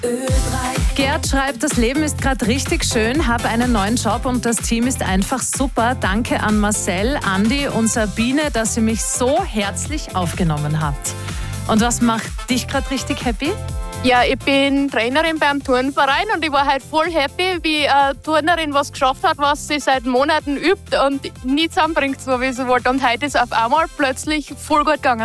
Gerd schreibt, das Leben ist gerade richtig schön, habe einen neuen Job und das Team ist einfach super. Danke an Marcel, Andi und Sabine, dass ihr mich so herzlich aufgenommen habt. Und was macht dich gerade richtig happy? Ja, ich bin Trainerin beim Turnverein und ich war halt voll happy, wie eine Turnerin was geschafft hat, was sie seit Monaten übt und nie zusammenbringt, so wie sie wollte. Und heute ist auf einmal plötzlich voll gut gegangen.